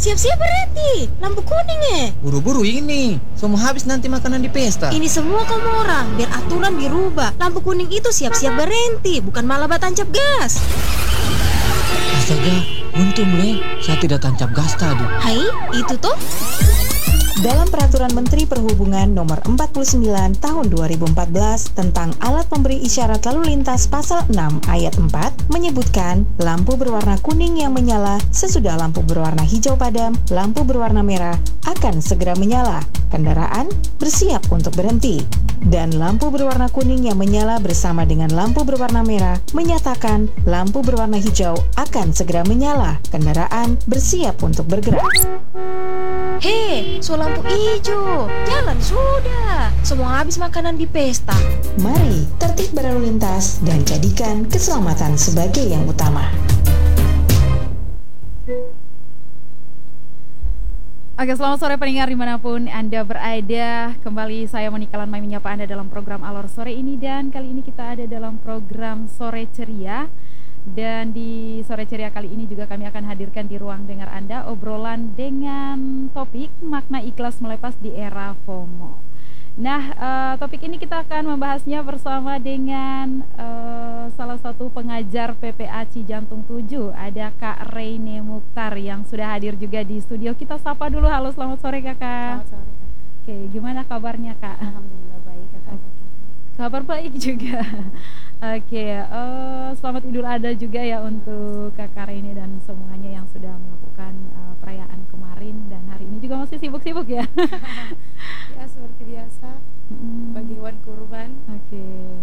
siap-siap berhenti. Lampu kuning Buru-buru ini, semua habis nanti makanan di pesta. Ini semua kamu orang, biar aturan dirubah. Lampu kuning itu siap-siap berhenti, bukan malah tancap gas. Astaga, untung saya tidak tancap gas tadi. Hai, itu tuh. Dalam Peraturan Menteri Perhubungan Nomor 49 Tahun 2014 tentang alat pemberi isyarat lalu lintas pasal 6 ayat 4 menyebutkan lampu berwarna kuning yang menyala sesudah lampu berwarna hijau padam, lampu berwarna merah akan segera menyala. Kendaraan bersiap untuk berhenti. Dan lampu berwarna kuning yang menyala bersama dengan lampu berwarna merah menyatakan lampu berwarna hijau akan segera menyala. Kendaraan bersiap untuk bergerak. Hei, so lampu hijau, jalan sudah. Semua habis makanan di pesta. Mari tertib berlalu lintas dan jadikan keselamatan sebagai yang utama. Oke, selamat sore pendengar dimanapun Anda berada. Kembali saya Monika Lanmai menyapa Anda dalam program Alor Sore ini. Dan kali ini kita ada dalam program Sore Ceria. Dan di Sore Ceria kali ini juga kami akan hadirkan di ruang dengar Anda obrolan dengan topik makna ikhlas melepas di era FOMO. Nah, topik ini kita akan membahasnya bersama dengan salah satu pengajar PPA Cijantung 7. Ada Kak Reine Mukhtar yang sudah hadir juga di studio. Kita sapa dulu. Halo, selamat sore Kakak. Selamat sore Kak. Oke, gimana kabarnya Kak? Alhamdulillah baik Kakak. Kabar baik juga. Oke, selamat Idul Adha juga ya untuk Kakak Reine dan semuanya yang sudah melakukan perayaan kemarin dan hari ini juga masih sibuk-sibuk ya. Ya seperti biasa bagi hewan kurban.